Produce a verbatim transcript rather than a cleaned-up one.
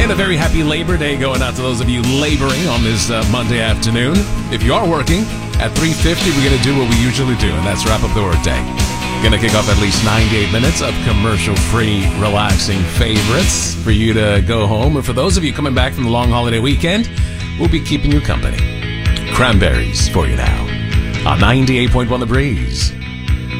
And a very happy Labor Day going out to those of you laboring on this uh, Monday afternoon. If you are working, at three fifty, we're going to do what we usually do, and that's wrap up the workday. Going to kick off at least ninety-eight minutes of commercial-free, relaxing favorites for you to go home. Or for those of you coming back from the long holiday weekend, we'll be keeping you company. Cranberries for you now on ninety-eight point one The Breeze.